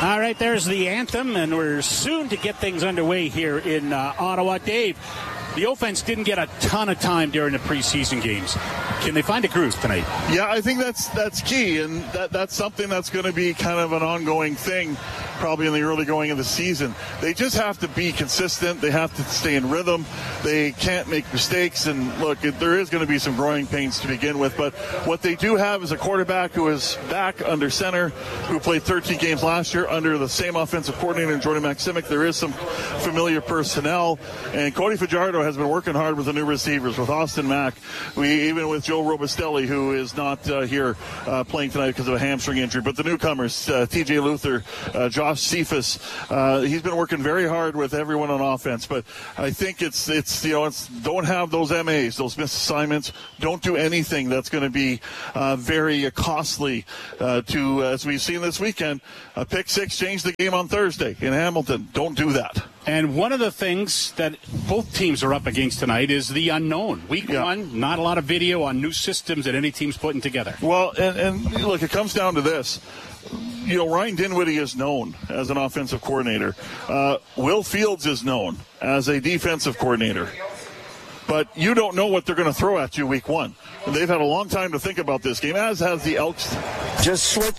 All right, there's the anthem, and we're soon to get things underway here in Ottawa. Dave, the offense didn't get a ton of time during the preseason games. Can they find a groove tonight? Yeah, I think that's key, and that's something that's going to be kind of an ongoing thing probably in the early going of the season. They just have to be consistent. They have to stay in rhythm. They can't make mistakes. And look, there is going to be some growing pains to begin with, but what they do have is a quarterback who is back under center, who played 13 games last year under the same offensive coordinator, Jordan Maksimic. There is some familiar personnel, and Cody Fajardo has been working hard with the new receivers, with Austin Mack, even with Joe Robustelli, who is not here playing tonight because of a hamstring injury. But the newcomers, T.J. Luther, Josh Cephas, he's been working very hard with everyone on offense. But I think it's don't have those MAs, those missed assignments. Don't do anything that's going to be very costly as we've seen this weekend. A pick six changed the game on Thursday in Hamilton. Don't do that. And one of the things that both teams are up against tonight is the unknown. Week one, not a lot of video on new systems that any team's putting together. Well, and look, it comes down to this. Ryan Dinwiddie is known as an offensive coordinator. Will Fields is known as a defensive coordinator. But you don't know what they're going to throw at you week one. And they've had a long time to think about this game, as has the Elks. Just slip.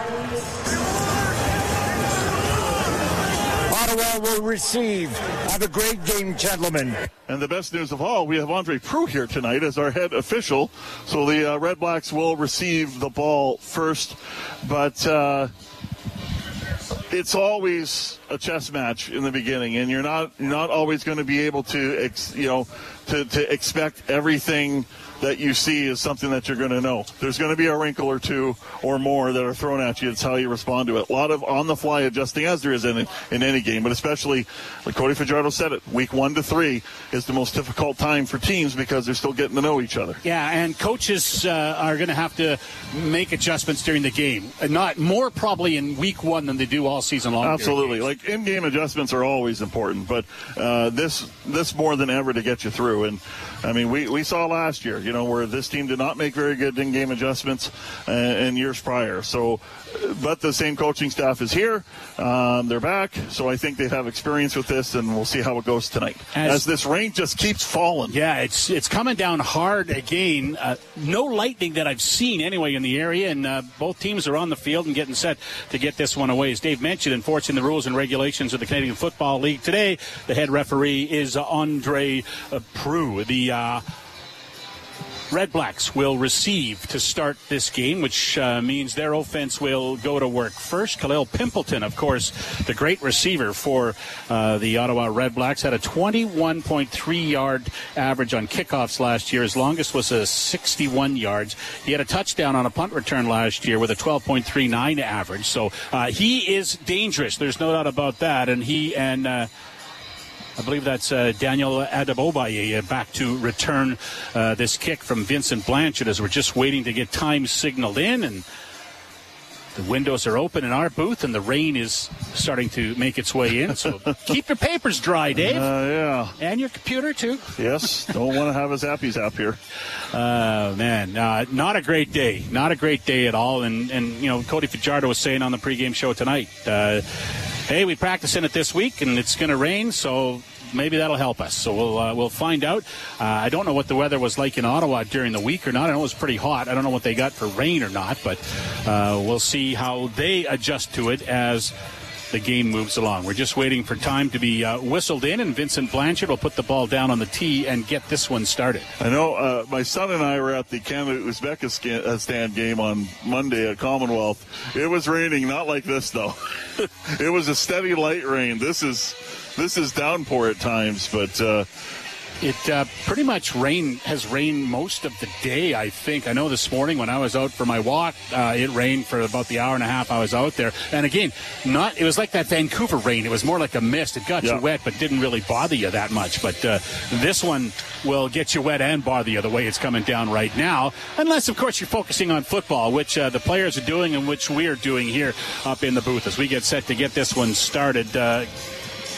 Ottawa will receive. Have a great game, gentlemen. And the best news of all, we have Andre Proulx here tonight as our head official. So the Red Blacks will receive the ball first. But it's always a chess match in the beginning, and you're not always going to be able to expect everything that you see is something that you're going to know. There's going to be a wrinkle or two or more that are thrown at you. It's how you respond to it. A lot of on-the-fly adjusting, as there is in any game, but especially, like Cody Fajardo said it, week 1 to 3 is the most difficult time for teams because they're still getting to know each other. Yeah, and coaches are going to have to make adjustments during the game. Not more probably in week 1 than they do all season long. Absolutely. Like in-game adjustments are always important, but this more than ever to get you through. And I mean, we saw last year, where this team did not make very good in-game adjustments in years prior. So, but the same coaching staff is here. They're back. So I think they have experience with this, and we'll see how it goes tonight. As this rain just keeps falling. Yeah, it's coming down hard again. No lightning that I've seen anyway in the area, and both teams are on the field and getting set to get this one away. As Dave mentioned, enforcing the rules and regulations of the Canadian Football League today, the head referee is Andre Proulx. The Red Blacks will receive to start this game, which means their offense will go to work first. Khalil Pimpleton, of course, the great receiver for the Ottawa Red Blacks, had a 21.3-yard average on kickoffs last year. His longest was 61 yards. He had a touchdown on a punt return last year with a 12.39 average. So he is dangerous. There's no doubt about that. And he and I believe that's Daniel Adebobaye back to return this kick from Vincent Blanchard as we're just waiting to get time signaled in, and the windows are open in our booth and the rain is starting to make its way in. So keep your papers dry, Dave. Yeah. And your computer too. Yes. Don't want to have a Zappy Zap here. Man, not a great day. Not a great day at all. And Cody Fajardo was saying on the pregame show tonight, hey, we practice in it this week and it's going to rain, so maybe that'll help us. So we'll find out. I don't know what the weather was like in Ottawa during the week or not. I know it was pretty hot. I don't know what they got for rain or not, but we'll see how they adjust to it as the game moves along. We're just waiting for time to be whistled in, and Vincent Blanchard will put the ball down on the tee and get this one started. I know my son and I were at the Canada-Uzbekistan game on Monday at Commonwealth. It was raining, not like this, though. It was a steady light rain. This is downpour at times, but it pretty much has rained most of the day, I think. I know this morning when I was out for my walk, it rained for about the hour and a half I was out there. And again, it was like that Vancouver rain. It was more like a mist. It got you wet, but didn't really bother you that much. But this one will get you wet and bother you the way it's coming down right now. Unless, of course, you're focusing on football, which the players are doing and which we're doing here up in the booth as we get set to get this one started.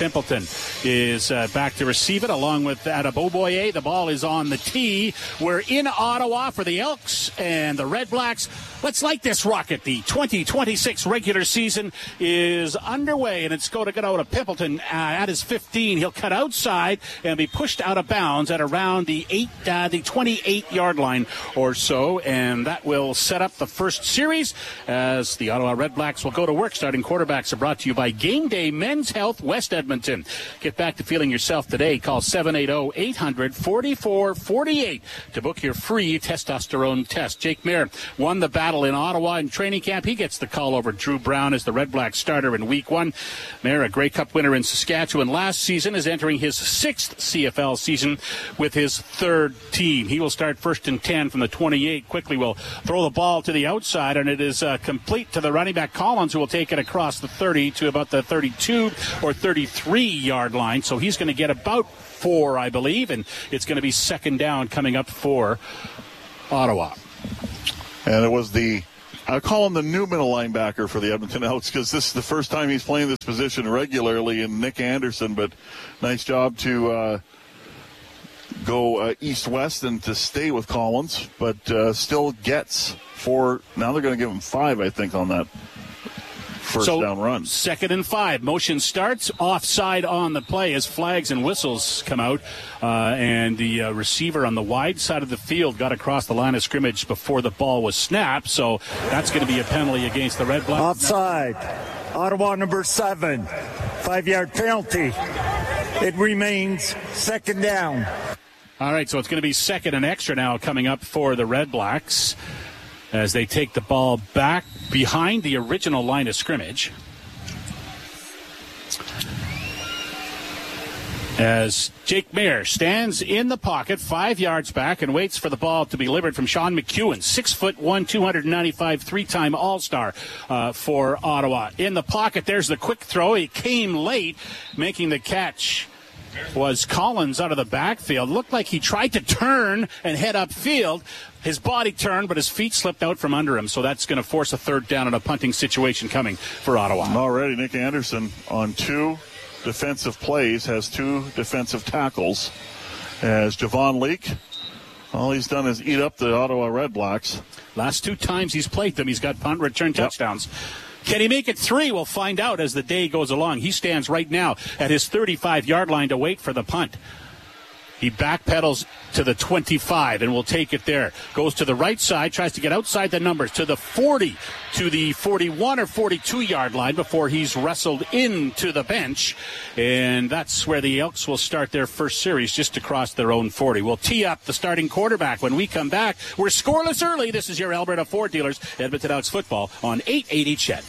Pimpleton is back to receive it along with Adeboboye. The ball is on the tee. We're in Ottawa for the Elks and the Red Blacks. Let's light this rocket. The 2026 regular season is underway, and it's going to get out of Pimpleton at his 15. He'll cut outside and be pushed out of bounds at around the 28-yard line or so, and that will set up the first series as the Ottawa Red Blacks will go to work. Starting quarterbacks are brought to you by Game Day Men's Health West Edmonton. Get back to feeling yourself today. Call 780-800-4448 to book your free testosterone test. Jake Mayer won the battle in Ottawa in training camp. He gets the call over Drew Brown as the Red Black starter in Week 1. Mayer, a Grey Cup winner in Saskatchewan last season, is entering his 6th CFL season with his 3rd team. He will start 1st and 10 from the 28. Quickly will throw the ball to the outside, and it is complete to the running back Collins, who will take it across the 30 to about the 32 or 33-yard line. So he's going to get about 4, I believe, and it's going to be second down coming up for Ottawa. And it was I call him the new middle linebacker for the Edmonton Elks because this is the first time he's playing this position regularly in Nick Anderson, but nice job to go east-west and to stay with Collins, but still gets 4. Now they're going to give him 5, I think, on that first down run. 2nd and 5. Motion starts offside on the play as flags and whistles come out. And the receiver on the wide side of the field got across the line of scrimmage before the ball was snapped. So that's going to be a penalty against the Red Blacks. Offside. Ottawa number 7. 5-yard penalty. It remains second down. All right, so it's going to be 2nd and extra now coming up for the Red Blacks as they take the ball back behind the original line of scrimmage. As Jake Mayer stands in the pocket 5 yards back and waits for the ball to be delivered from Sean McEwen, 6'1", 295, 3-time All-Star for Ottawa. In the pocket, there's the quick throw. He came late, making the catch was Collins out of the backfield. Looked like he tried to turn and head upfield. His body turned, but his feet slipped out from under him, so that's going to force a 3rd down and a punting situation coming for Ottawa. Already, Nick Anderson on 2 defensive plays has 2 defensive tackles. As Javon Leake, all he's done is eat up the Ottawa Red Blacks. Last 2 times he's played them, he's got punt return touchdowns. Can he make it 3? We'll find out as the day goes along. He stands right now at his 35-yard line to wait for the punt. He backpedals to the 25 and will take it there. Goes to the right side, tries to get outside the numbers to the 40, to the 41 or 42-yard line before he's wrestled into the bench. And that's where the Elks will start their first series, just across their own 40. We'll tee up the starting quarterback when we come back. We're scoreless early. This is your Alberta Ford Dealers, Edmonton Elks football on 880 CHED.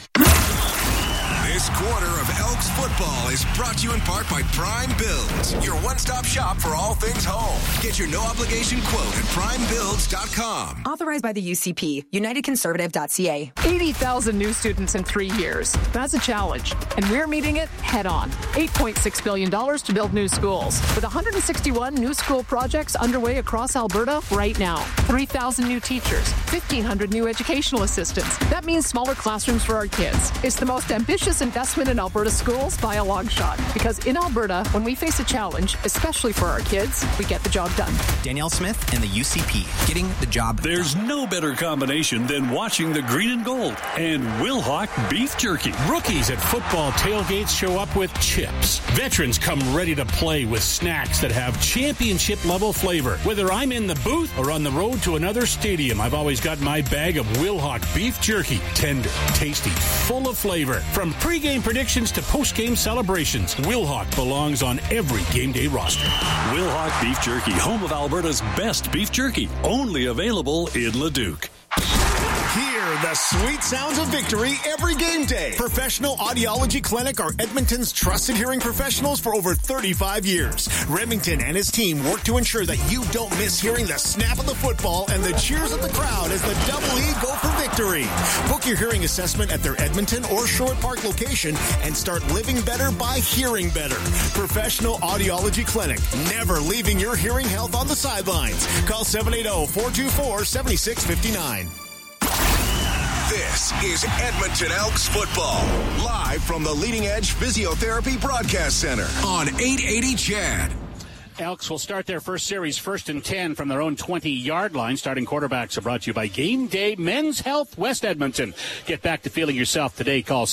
This quarter of Elks football is brought to you in part by Prime Builds, your one-stop shop for all things home. Get your no-obligation quote at primebuilds.com. Authorized by the UCP, UnitedConservative.ca. 80,000 new students in 3 years. That's a challenge, and we're meeting it head-on. $8.6 billion to build new schools, with 161 new school projects underway across Alberta right now. 3,000 new teachers, 1,500 new educational assistants. That means smaller classrooms for our kids. It's the most ambitious investment in Alberta schools by a long shot. Because in Alberta, when we face a challenge, especially for our kids, we get the job done. Danielle Smith and the UCP, getting the job done. There's no better combination than watching the green and gold and Wilhauk beef jerky. Rookies at football tailgates show up with chips. Veterans come ready to play with snacks that have championship-level flavor. Whether I'm in the booth or on the road to another stadium, I've always got my bag of Wilhauk beef jerky. Tender, tasty, full of flavor. From pre-game predictions to post-game celebrations, Wilhauk belongs on every game day roster. Wilhauk beef jerky, home of Alberta's best beef jerky. Only available in Leduc. Hear the sweet sounds of victory every game day. Professional Audiology Clinic are Edmonton's trusted hearing professionals for over 35 years. Remington and his team work to ensure that you don't miss hearing the snap of the football and the cheers of the crowd as the Double E go for victory. Book your hearing assessment at their Edmonton or Short Park location and start living better by hearing better. Professional Audiology Clinic, never leaving your hearing health on the sidelines. Call 780-424-7659. This This is Edmonton Elks football, live from the Leading Edge Physiotherapy Broadcast Center on 880 CHAD. Elks will start their first series 1st and 10 from their own 20-yard line. Starting quarterbacks are brought to you by Game Day Men's Health West Edmonton. Get back to feeling yourself today. Call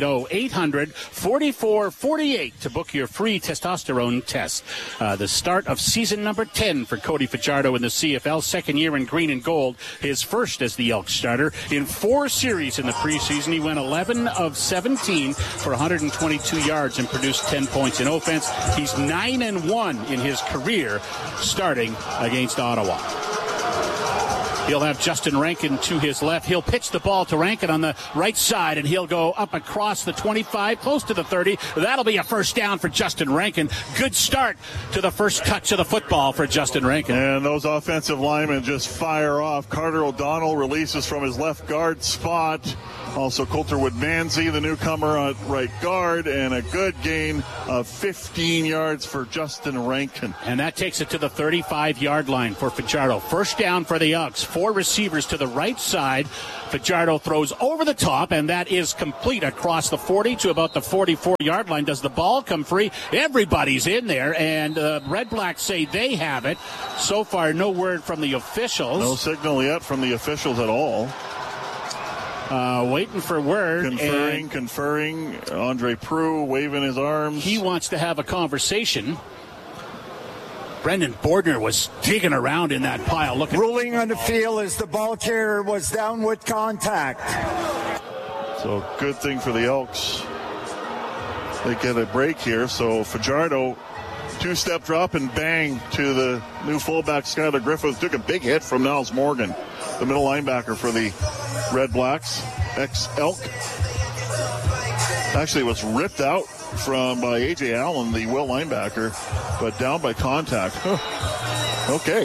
780-800-4448 to book your free testosterone test. The start of season number 10 for Cody Fajardo in the CFL. Second year in green and gold. His first as the Elks starter. In 4 series in the preseason, he went 11 of 17 for 122 yards and produced 10 points in offense. He's 9-1 in his career starting against Ottawa. He'll have Justin Rankin to his left. He'll pitch the ball to Rankin on the right side, and he'll go up across the 25, close to the 30. That'll be a first down for Justin Rankin. Good start to the first touch of the football for Justin Rankin. And those offensive linemen just fire off. Carter O'Donnell releases from his left guard spot. Also, Coulterwood Manzi, the newcomer at right guard, and a good gain of 15 yards for Justin Rankin. And that takes it to the 35-yard line for Fajardo. First down for the Elks. 4 receivers to the right side. Fajardo throws over the top, and that is complete across the 40 to about the 44-yard line. Does the ball come free? Everybody's in there, and Red Blacks say they have it. So far, no word from the officials. No signal yet from the officials at all. Waiting for word. Conferring. Andre Proulx waving his arms. He wants to have a conversation. Brendan Bordner was digging around in that pile. Ruling on the field as the ball carrier was down with contact. So good thing for the Elks. They get a break here. So Fajardo, 2-step drop and bang to the new fullback Skylar Griffith. Took a big hit from Niles Morgan, the middle linebacker for the Red Blacks, ex-Elk. Actually was ripped out by A.J. Allen, the Will linebacker, but down by contact. Okay.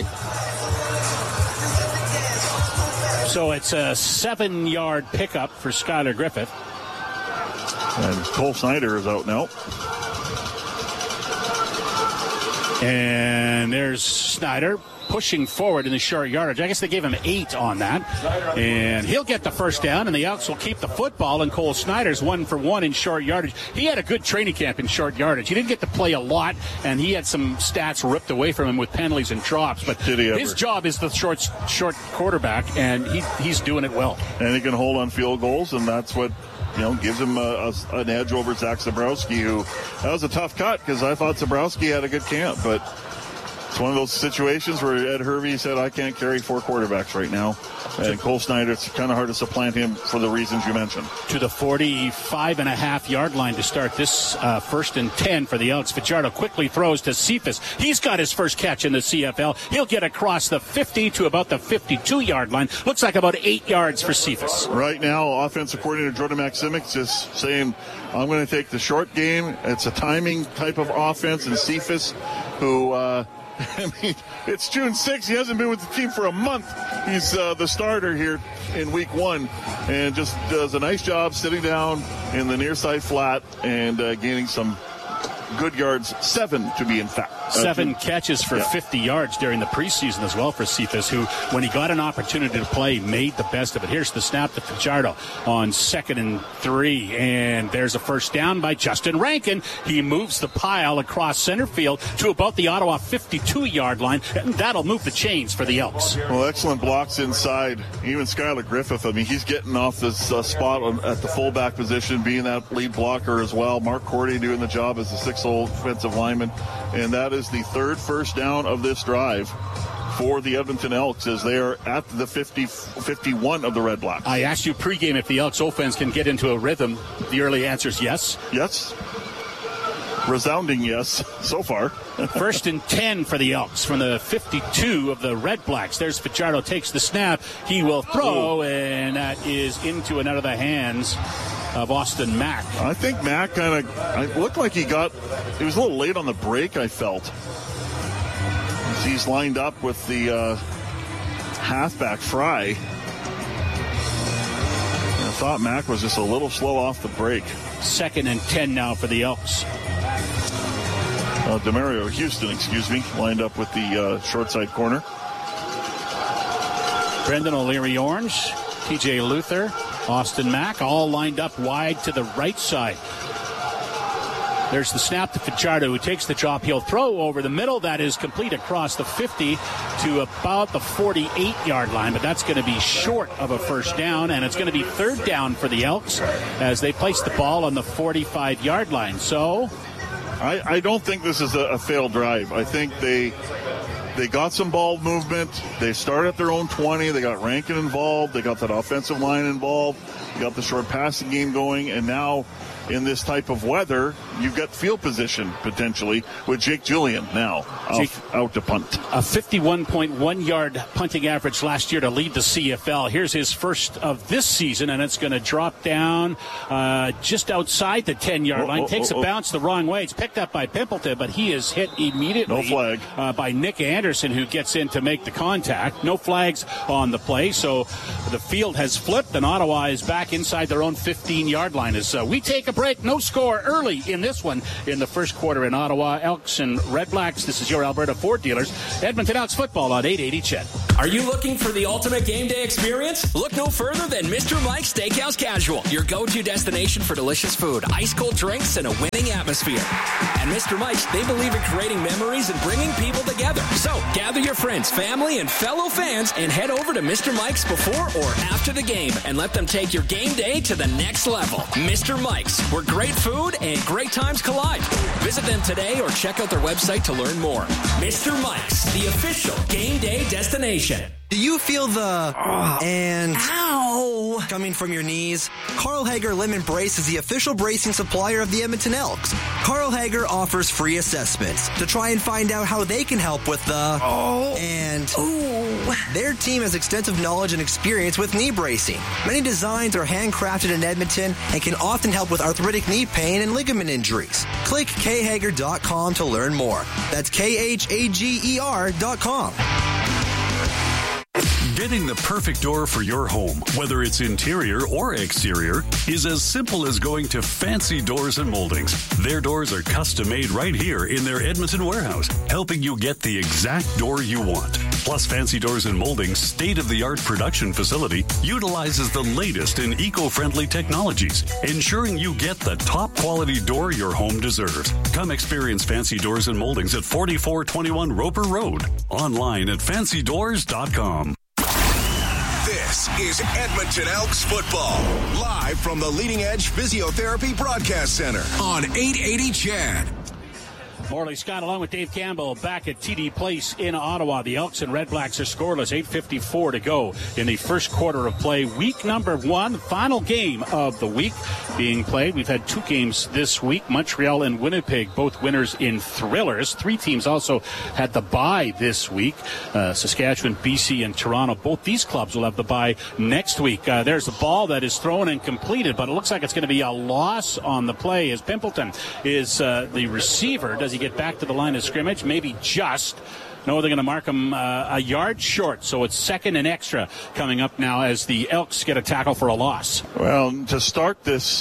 So it's a 7-yard pickup for Skylar Griffith. And Cole Snyder is out now. And there's Snyder pushing forward in the short yardage. I guess they gave him 8 on that. And he'll get the first down, and the Elks will keep the football, and Cole Snyder's 1 for 1 in short yardage. He had a good training camp in short yardage. He didn't get to play a lot, and he had some stats ripped away from him with penalties and drops. But his job is the short quarterback, and he's doing it well. And he can hold on field goals, and that's what gives him an edge over Zach Zabrowski, who that was a tough cut because I thought Zabrowski had a good camp, but it's one of those situations where Ed Hervey said, I can't carry 4 quarterbacks right now. And Cole Snyder, it's kind of hard to supplant him for the reasons you mentioned. To the 45.5-yard line to start this 1st and 10 for the Elks. Fajardo quickly throws to Cephas. He's got his first catch in the CFL. He'll get across the 50 to about the 52-yard line. Looks like about 8 yards for Cephas. Right now, offensive coordinator Jordan Maksimic just saying, I'm going to take the short game. It's a timing type of offense. And Cephas, who... it's June 6th. He hasn't been with the team for a month. He's the starter here in week 1 and just does a nice job sitting down in the near side flat and gaining some good yards. 7 to be in fact. 7 catches for 50 yards during the preseason as well for Cephas, who, when he got an opportunity to play, made the best of it. Here's the snap to Fajardo on 2nd and 3, and there's a first down by Justin Rankin. He moves the pile across center field to about the Ottawa 52-yard line, and that'll move the chains for the Elks. Well, excellent blocks inside. Even Skylar Griffith, he's getting off this spot at the fullback position, being that lead blocker as well. Mark Cordy doing the job as the 6th offensive lineman, and that is the 3rd first down of this drive for the Edmonton Elks as they are at the 51 of the Red Blacks. I asked you pregame if the Elks offense can get into a rhythm. The early answer is yes. Yes. Resounding yes so far. 1st and 10 for the Elks from the 52 of the Red Blacks. There's Fajardo, takes the snap. He will throw, and that is into and out of the hands of Austin Mack. I think Mack looked like he was a little late on the break, I felt. He's lined up with the halfback Fry. I thought Mack was just a little slow off the break. 2nd and 10 now for the Elks. Demario Houston, lined up with the short side corner. Brendan O'Leary Orange, TJ Luther, Austin Mack all lined up wide to the right side. There's the snap to Fajardo, who takes the drop. He'll throw over the middle. That is complete across the 50 to about the 48-yard line, but that's going to be short of a first down, and it's going to be third down for the Elks as they place the ball on the 45-yard line. So I don't think this is a failed drive. I think they got some ball movement. They started at their own 20. They got Rankin involved. They got that offensive line involved. They got the short passing game going, and now in this type of weather, you've got field position potentially with Jake Julian now out to punt. A 51.1-yard punting average last year to lead the CFL. Here's his first of this season, and it's going to drop down just outside the 10-yard line. Takes a bounce the wrong way. It's picked up by Pimpleton, but he is hit immediately. No flag. By Nick Anderson, who gets in to make the contact. No flags on the play, so the field has flipped, and Ottawa is back inside their own 15-yard line as we take a break. No score early in this one in the first quarter in Ottawa. Elks and Red Blacks. This is your Alberta Ford dealers. Edmonton Elks football on 880 CHED. Are you looking for the ultimate game day experience? Look no further than Mr. Mike's Steakhouse Casual, your go-to destination for delicious food, ice-cold drinks, and a winning atmosphere. At Mr. Mike's, they believe in creating memories and bringing people together. So gather your friends, family, and fellow fans and head over to Mr. Mike's before or after the game and let them take your game day to the next level. Mr. Mike's, where great food and great times collide. Visit them today or check out their website to learn more. Mr. Mike's, the official game day destination. Do you feel the ow coming from your knees? Carl Hager Lemon Brace is the official bracing supplier of the Edmonton Elks. Carl Hager offers free assessments to try and find out how they can help with the Their team has extensive knowledge and experience with knee bracing. Many designs are handcrafted in Edmonton and can often help with arthritic knee pain and ligament injuries. Click khager.com to learn more. That's KHAGER.com. Getting the perfect door for your home, whether it's interior or exterior, is as simple as going to Fancy Doors and Moldings. Their doors are custom made right here in their Edmonton warehouse, helping you get the exact door you want. Plus, Fancy Doors and Moldings' state-of-the-art production facility utilizes the latest in eco-friendly technologies, ensuring you get the top quality door your home deserves. Come experience Fancy Doors and Moldings at 4421 Roper Road. Online at fancydoors.com. This is Edmonton Elks football, live from the Leading Edge Physiotherapy Broadcast Center on 880 CHED. Morley Scott along with Dave Campbell back at TD Place in Ottawa. The Elks and Red Blacks are scoreless. 8:54 to go in the first quarter of play. Week number 1, final game of the week being played. We've had 2 games this week. Montreal and Winnipeg, both winners in thrillers. 3 teams also had the bye this week. Saskatchewan, BC, and Toronto. Both these clubs will have the bye next week. There's the ball that is thrown and completed, but it looks like it's going to be a loss on the play as Pimpleton is the receiver. Does he get back to the line of scrimmage? Maybe just. No, they're going to mark him a yard short, so it's second and extra coming up now as the Elks get a tackle for a loss. Well, to start this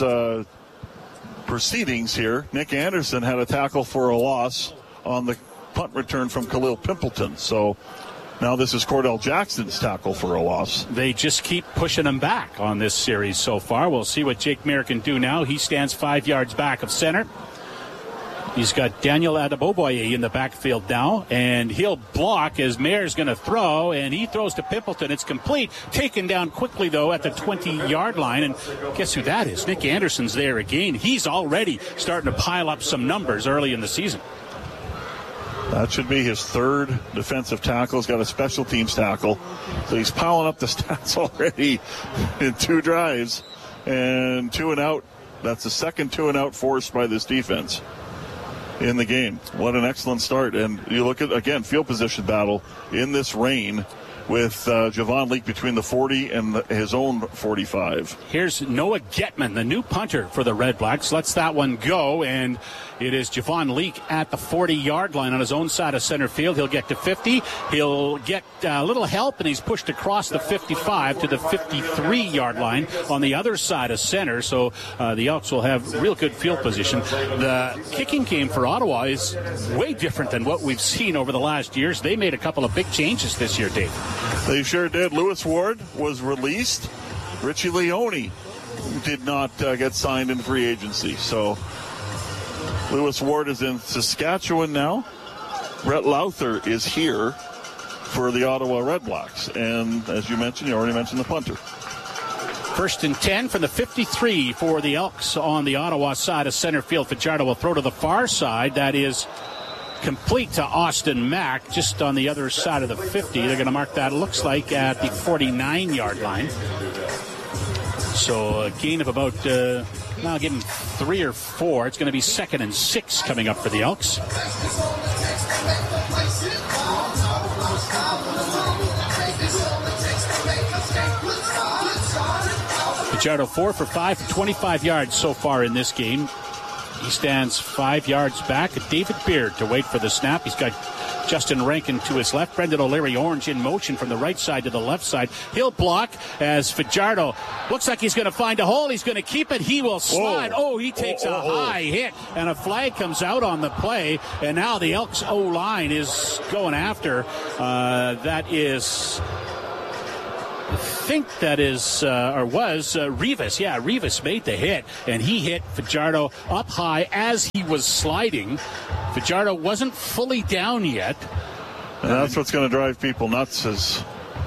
proceedings here, Nick Anderson had a tackle for a loss on the punt return from Khalil Pimpleton. So now this is Cordell Jackson's tackle for a loss. They just keep pushing him back on this series so far. We'll see what Jake Mayer can do now. He stands 5 yards back of center. He's got Daniel Adeboboye in the backfield now, and he'll block as Mayer's going to throw, and he throws to Pimpleton. It's complete. Taken down quickly, though, at the 20-yard line, and guess who that is? Nick Anderson's there again. He's already starting to pile up some numbers early in the season. That should be his 3rd defensive tackle. He's got a special teams tackle. So he's piling up the stats already in 2 drives, and 2 and out. That's the second 2 and out forced by this defense in the game. What an excellent start. And you look at, again, field position battle in this rain with Javon Leake between the 40 and his own 45. Here's Noah Getman, the new punter for the Red Blacks. Lets that one go, and it is Javon Leake at the 40-yard line on his own side of center field. He'll get to 50. He'll get a little help, and he's pushed across the 55 to the 53-yard line on the other side of center. So the Elks will have real good field position. The kicking game for Ottawa is way different than what we've seen over the last years. They made a couple of big changes this year, Dave. They sure did. Lewis Ward was released Richie Leone did not get signed in free agency. So Lewis Ward is in Saskatchewan now. Brett Lowther is here for the Ottawa Redblacks. And as you mentioned, you already mentioned the punter. 1st and 10 from the 53 for the Elks on the Ottawa side of center field. Fajardo will throw to the far side. That is complete to Austin Mack just on the other side of the 50. They're going to mark that, looks like, at the 49-yard line. So a gain of about, I'll give him 3 or 4. It's going to be 2nd and 6 coming up for the Elks. Fajardo 4 for 5 for 25 yards so far in this game. He stands 5 yards back. David Beard to wait for the snap. He's got Justin Rankin to his left. Brendan O'Leary-Orange in motion from the right side to the left side. He'll block as Fajardo looks like he's going to find a hole. He's going to keep it. He will slide. He takes a high hit, and a flag comes out on the play. And now the Elks O-line is going after. That is... I think that is, Rivas. Yeah, Rivas made the hit, and he hit Fajardo up high as he was sliding. Fajardo wasn't fully down yet. And that's what's going to drive people nuts is,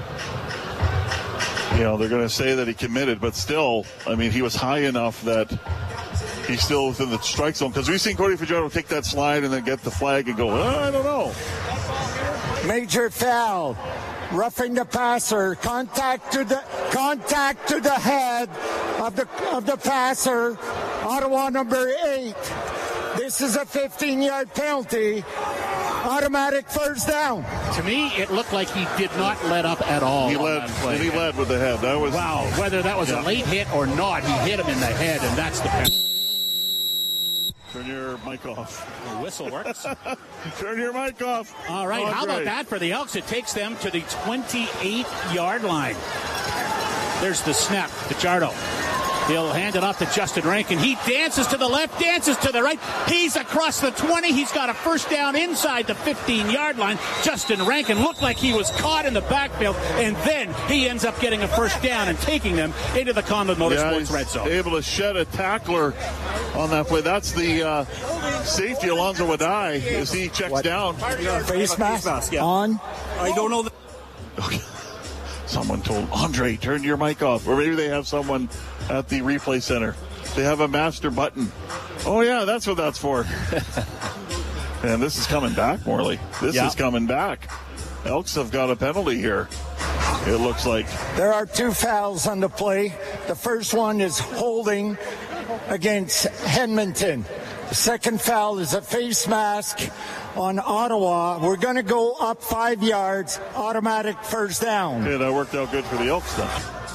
they're going to say that he committed, but still, he was high enough that he's still within the strike zone. Because we've seen Cody Fajardo take that slide and then get the flag and go, I don't know. Major foul. Roughing the passer, contact to the head of the passer, Ottawa number 8. This is a 15-yard penalty. Automatic first down. To me, it looked like he did not let up at all. He led with the head. That was whether that was a late hit or not, he hit him in the head, and that's the penalty. Turn your mic off. The whistle works. Turn your mic off. All right, how about that for the Elks? It takes them to the 28-yard line. There's the snap. Fajardo. He'll hand it off to Justin Rankin. He dances to the left, dances to the right. He's across the 20. He's got a first down inside the 15-yard line. Justin Rankin looked like he was caught in the backfield, and then he ends up getting a first down and taking them into the Conlon Motorsports red zone. Able to shed a tackler on that play. That's the safety, Alonzo Wadai, as he checks down. Face mask on. I don't know. Okay. Someone told Andre, turn your mic off. Or maybe they have someone at the replay center. They have a master button. Oh, yeah, that's what that's for. And this is coming back, Morley. This is coming back. Elks have got a penalty here, it looks like. There are 2 fouls on the play. The first one is holding against Edmonton. The second foul is a face mask on Ottawa. We're going to go up 5 yards, automatic first down. Yeah, that worked out good for the Elks then.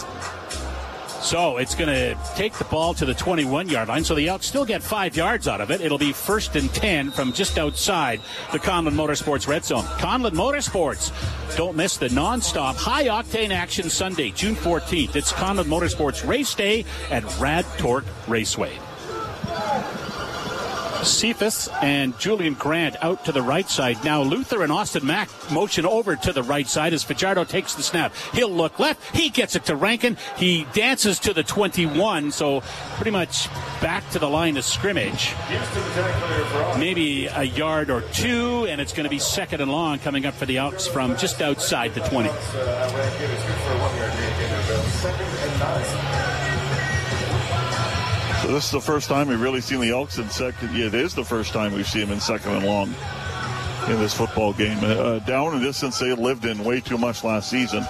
So it's going to take the ball to the 21-yard line. So the Elks still get 5 yards out of it. It'll be 1st and 10 from just outside the Conlon Motorsports red zone. Conlon Motorsports. Don't miss the nonstop high-octane action Sunday, June 14th. It's Conlon Motorsports Race Day at Rad Torque Raceway. Cephas and Julian Grant out to the right side. Now Luther and Austin Mack motion over to the right side as Fajardo takes the snap. He'll look left. He gets it to Rankin. He dances to the 21, so pretty much back to the line of scrimmage. Maybe a yard or 2, and it's going to be 2nd and long coming up for the Elks from just outside the 20. So this is the first time we've really seen the Elks in second. Yeah, it is the first time we've seen them in 2nd and long in this football game. Down and distance they lived in way too much last season.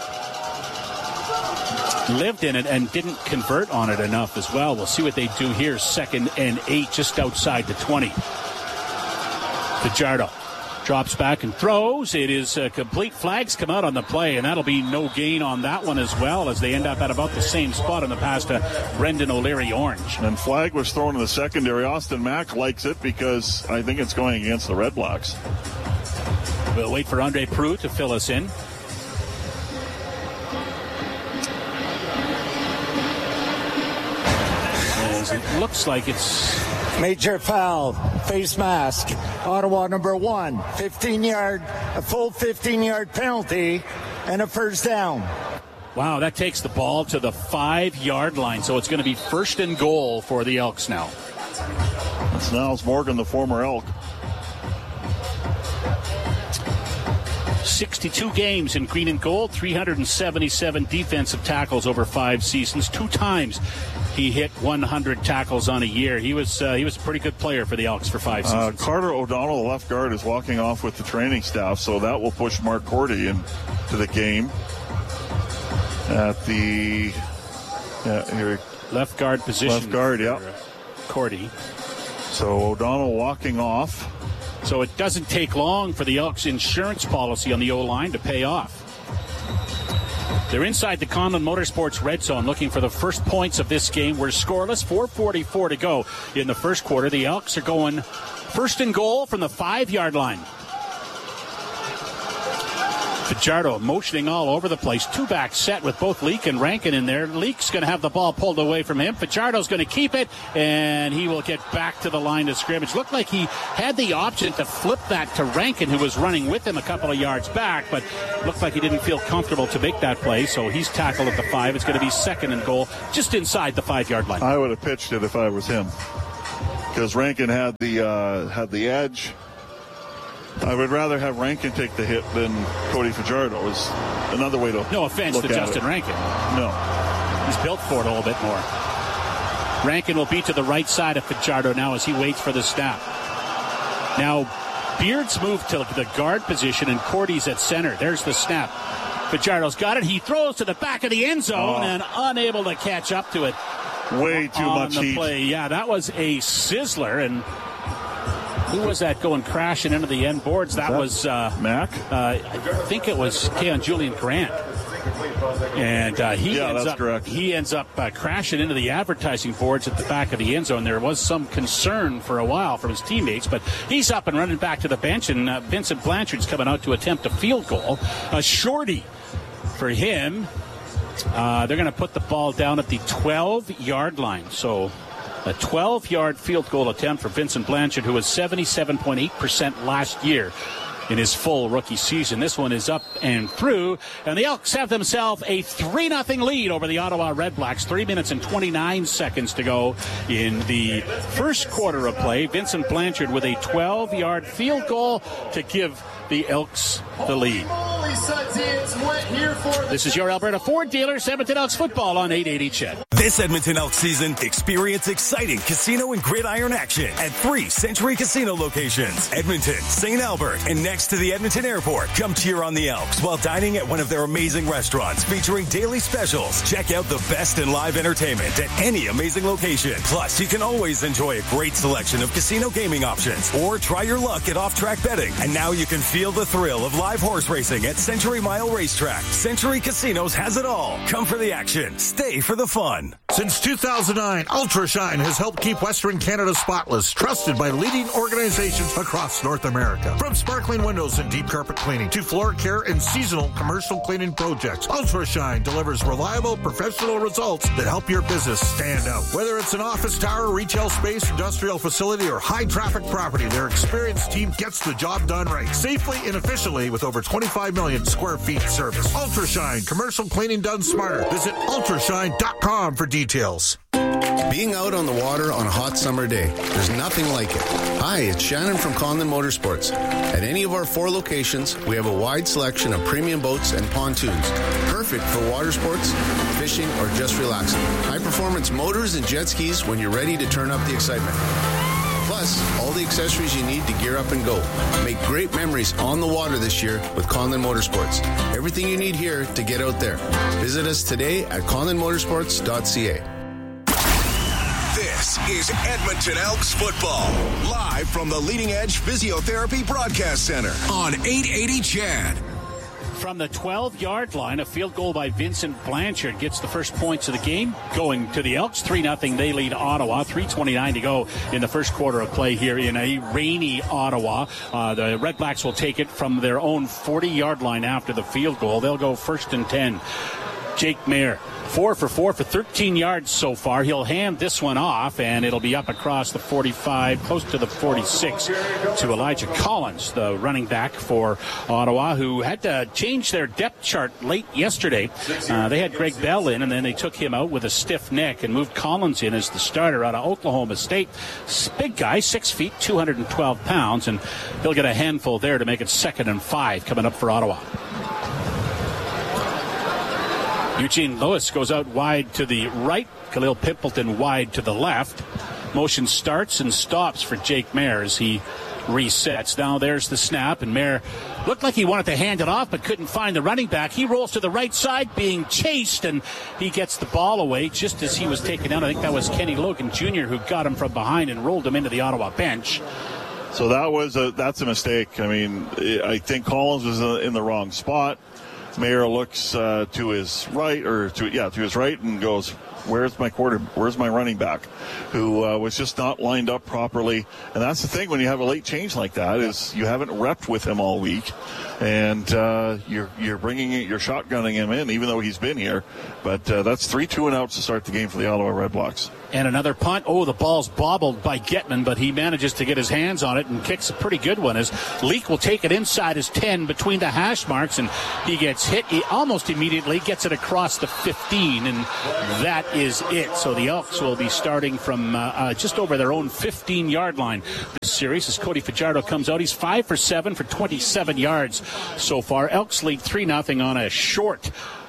Lived in it and didn't convert on it enough as well. We'll see what they do here. 2nd and 8 just outside the 20. Fajardo drops back and throws. It is complete. Flags come out on the play, and that'll be no gain on that one as well, as they end up at about the same spot on the pass to Brendan O'Leary-Orange. And flag was thrown in the secondary. Austin Mack likes it because I think it's going against the Red Blacks. We'll wait for Andre Proulx to fill us in. As it looks like it's major foul, face mask, Ottawa number 1, 15-yard, a full 15-yard penalty, and a first down. Wow, that takes the ball to the 5-yard line. So it's going to be first and goal for the Elks now. It's Niles Morgan, the former Elk. 62 games in green and gold, 377 defensive tackles over 5 seasons. 2 times he hit 100 tackles on a year. He was a pretty good player for the Elks for 5 seasons. Carter O'Donnell, the left guard, is walking off with the training staff, so that will push Mark Cordy into the game at the left guard position. Left guard, yeah. Cordy. So O'Donnell walking off. So it doesn't take long for the Elks' insurance policy on the O-line to pay off. They're inside the Conlon Motorsports red zone looking for the first points of this game. We're scoreless, 4:44 to go in the first quarter. The Elks are going first and goal from the 5-yard line. Fajardo motioning all over the place. 2-back set with both Leak and Rankin in there. Leak's going to have the ball pulled away from him. Fajardo's going to keep it, and he will get back to the line of scrimmage. Looked like he had the option to flip that to Rankin, who was running with him a couple of yards back, but looked like he didn't feel comfortable to make that play, so he's tackled at the 5. It's going to be second and goal just inside the 5-yard line. I would have pitched it if I was him, because Rankin had the edge. I would rather have Rankin take the hit than Cody Fajardo. Is another way to No offense to Justin Rankin. No. He's built for it a little bit more. Rankin will be to the right side of Fajardo now as he waits for the snap. Now, Beard's moved to the guard position and Cordy's at center. There's the snap. Fajardo's got it. He throws to the back of the end zone and unable to catch up to it. Way too much heat. Play. Yeah, that was a sizzler, and who was that going crashing into the end boards? That was Mac? I think it was Keon Julian Grant. And he ends up crashing into the advertising boards at the back of the end zone. There was some concern for a while from his teammates, but he's up and running back to the bench, and Vincent Blanchard's coming out to attempt a field goal. A shorty for him. They're going to put the ball down at the 12-yard line. So a 12-yard field goal attempt for Vincent Blanchard, who was 77.8% last year in his full rookie season. This one is up and through, and the Elks have themselves a 3-0 lead over the Ottawa Redblacks. 3 minutes and 29 seconds to go in the first quarter of play. Vincent Blanchard with a 12-yard field goal to give the Elks the lead. This is your Alberta Ford dealer, Edmonton Elks football on 880 CHED. This Edmonton Elks season, experience exciting casino and gridiron action at 3 Century Casino locations. Edmonton, St. Albert, and next to the Edmonton Airport. Come cheer on the Elks while dining at one of their amazing restaurants featuring daily specials. Check out the best in live entertainment at any amazing location. Plus, you can always enjoy a great selection of casino gaming options or try your luck at off-track betting. And now you can feel the thrill of live horse racing at Century Mile Racetrack. Century Casinos has it all. Come for the action. Stay for the fun. Since 2009, UltraShine has helped keep Western Canada spotless, trusted by leading organizations across North America. From sparkling windows and deep carpet cleaning to floor care and seasonal commercial cleaning projects, UltraShine delivers reliable, professional results that help your business stand out. Whether it's an office tower, retail space, industrial facility, or high-traffic property, their experienced team gets the job done right, safely and efficiently with over 25 million square feet service. UltraShine, commercial cleaning done smarter. Visit ultrashine.com for details. Being out on the water on a hot summer day, there's nothing like it. Hi, it's Shannon from Conlon Motorsports. At any of our 4 locations, we have a wide selection of premium boats and pontoons, perfect for water sports, fishing, or just relaxing. High-performance motors and jet skis when you're ready to turn up the excitement. Plus, all the accessories you need to gear up and go. Make great memories on the water this year with Conlon Motorsports. Everything you need here to get out there. Visit us today at conlonmotorsports.ca. This is Edmonton Elks football, live from the Leading Edge Physiotherapy Broadcast Center on 880 CHED. From the 12-yard line, a field goal by Vincent Blanchard gets the first points of the game going to the Elks. 3-0, they lead Ottawa. 3:29 to go in the first quarter of play here in a rainy Ottawa. The Redblacks will take it from their own 40-yard line after the field goal. They'll go 1st and 10. Jake Mayer 4 for 4 for 13 yards so far. He'll hand this one off, and it'll be up across the 45, close to the 46, to Elijah Collins, the running back for Ottawa, who had to change their depth chart late yesterday. They had Greg Bell in, and then they took him out with a stiff neck and moved Collins in as the starter out of Oklahoma State. Big guy, 6 feet, 212 pounds, and he'll get a handful there to make it 2nd and 5 coming up for Ottawa. Eugene Lewis goes out wide to the right. Khalil Pimpleton wide to the left. Motion starts and stops for Jake Mayer as he resets. Now there's the snap, and Mayer looked like he wanted to hand it off but couldn't find the running back. He rolls to the right side being chased, and he gets the ball away just as he was taken down. I think that was Kenny Logan Jr. who got him from behind and rolled him into the Ottawa bench. So that's a mistake. I mean, I think Collins was in the wrong spot. Mayer looks to his right, to his right, and goes, where's my running back, who was just not lined up properly. And that's the thing when you have a late change like that, is you haven't repped with him all week, and you're shotgunning him in, even though he's been here. But that's 3 2-and-outs to start the game for the Ottawa Redblacks. And another punt. Oh, the ball's bobbled by Getman, but he manages to get his hands on it and kicks a pretty good one as Leak will take it inside his 10 between the hash marks, and he gets hit. He almost immediately gets it across the 15, and that is it. So the Elks will be starting from just over their own 15-yard line this series as Cody Fajardo comes out. He's 5 for 7 for 27 yards so far. Elks lead 3-0 on a short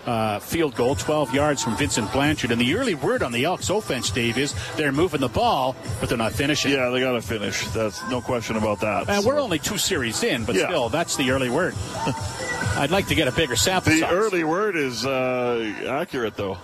field goal, 12 yards from Vincent Blanchard. And the early word on the Elks offense, Dave, is they're moving the ball, but they're not finishing. Yeah, they got to finish. That's no question about that. And we're only 2 series in, but still, that's the early word. I'd like to get a bigger sample size. The early word is accurate, though.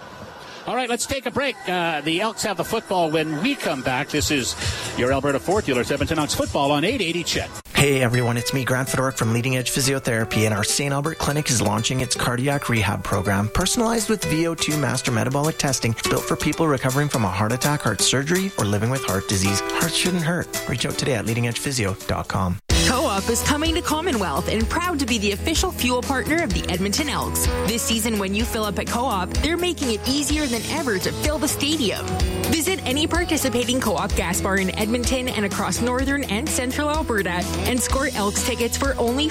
All right, let's take a break. The Elks have the football when we come back. This is your Alberta Fourth Dealers Edmonton Elks football on 880 CHED. Hey everyone, it's me, Grant Fedoruk from Leading Edge Physiotherapy, and our St. Albert Clinic is launching its cardiac rehab program, personalized with VO2 master metabolic testing, built for people recovering from a heart attack, heart surgery, or living with heart disease. Hearts shouldn't hurt. Reach out today at leadingedgephysio.com. Co-op is coming to Commonwealth and proud to be the official fuel partner of the Edmonton Elks. This season, when you fill up at Co-op, they're making it easier than ever to fill the stadium. Visit any participating Co-op gas bar in Edmonton and across northern and central Alberta and score Elks tickets for only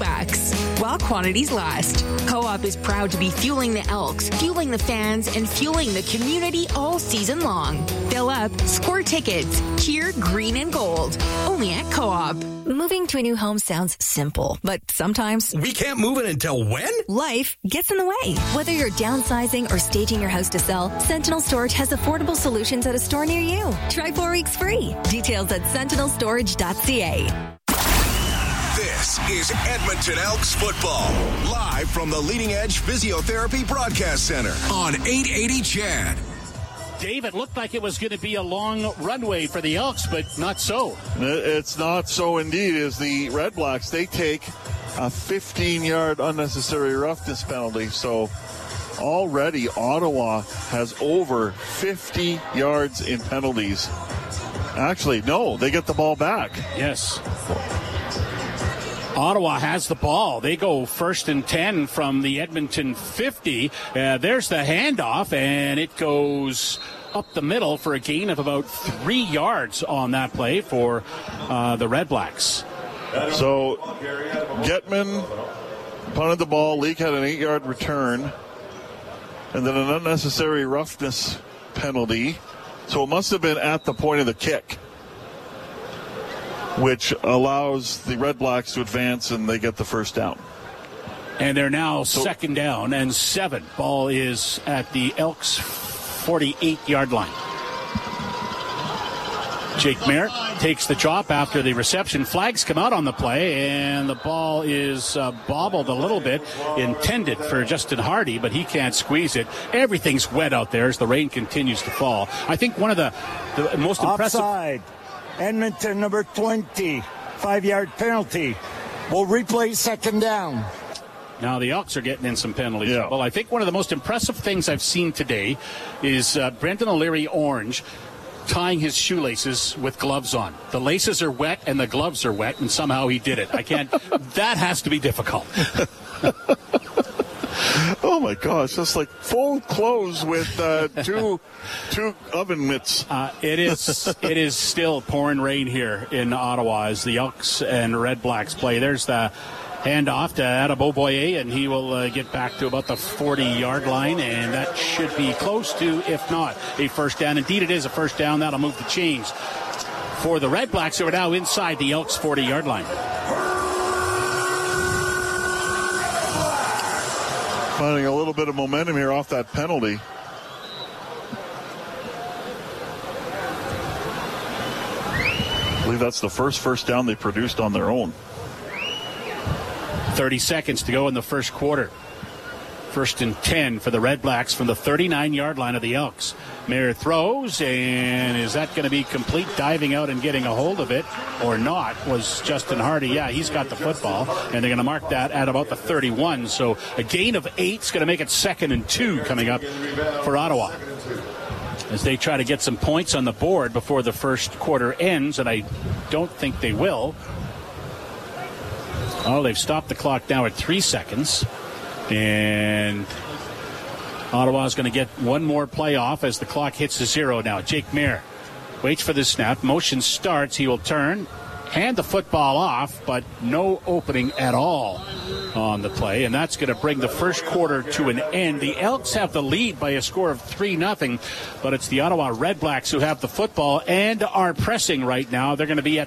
$40 while quantities last. Co-op is proud to be fueling the Elks, fueling the fans, and fueling the community all season long. Fill up, score tickets, cheer green and gold. Only at Co-op. Moving to a new home sounds simple, but sometimes we can't move it until when? Life gets in the way. Whether you're downsizing or staging your house to sell, Sentinel Storage has affordable solutions at a store near you. Try 4 weeks free. Details at sentinelstorage.ca. This is Edmonton Elks football, live from the Leading Edge Physiotherapy Broadcast Center on 880 CHED. Dave, it looked like it was going to be a long runway for the Elks, but not so. It's not so indeed, as the Red Blacks, they take a 15-yard unnecessary roughness penalty. So already Ottawa has over 50 yards in penalties. Actually, no, they get the ball back. Yes. Ottawa has the ball. They go 1st and 10 from the Edmonton 50. There's the handoff, and it goes up the middle for a gain of about 3 yards on that play for the Red Blacks. So Getman punted the ball. Leak had an 8-yard return, and then an unnecessary roughness penalty. So it must have been at the point of the kick, which allows the Red Blacks to advance, and they get the first down. And they're now 2nd down and 7. Ball is at the Elks' 48-yard line. Jake Merritt takes the drop after the reception. Flags come out on the play, and the ball is bobbled a little bit, intended for Justin Hardy, but he can't squeeze it. Everything's wet out there as the rain continues to fall. I think one of the most impressive... Offside. Edmonton, number 20, 5-yard penalty. We'll replay 2nd down. Now the Elks are getting in some penalty trouble. I think one of the most impressive things I've seen today is Brendan O'Leary Orange tying his shoelaces with gloves on. The laces are wet and the gloves are wet, and somehow he did it. I can't. That has to be difficult. Oh my gosh, that's like full clothes with two oven mitts. It is still pouring rain here in Ottawa as the Elks and Red Blacks play. There's the handoff to Adeboboye, and he will get back to about the 40-yard line, and that should be close to, if not, a first down. Indeed, it is a first down. That'll move the chains for the Red Blacks, who are now inside the Elks' 40-yard line. Finding a little bit of momentum here off that penalty. I believe that's the first down they produced on their own. 30 seconds to go in the first quarter. 1st and 10 for the Red Blacks from the 39-yard line of the Elks. Mayer throws, and is that going to be complete? Diving out and getting a hold of it or not was Justin Hardy. Yeah, he's got the football, and they're going to mark that at about the 31. So a gain of 8 is going to make it 2nd and 2 coming up for Ottawa, as they try to get some points on the board before the first quarter ends, and I don't think they will. Oh, they've stopped the clock now at 3 seconds. And Ottawa's going to get one more play off as the clock hits 0 now. Jake Mayer waits for the snap. Motion starts. He will turn, hand the football off, but no opening at all on the play. And that's going to bring the first quarter to an end. The Elks have the lead by a score of 3-0, but it's the Ottawa Red Blacks who have the football and are pressing right now. They're going to be at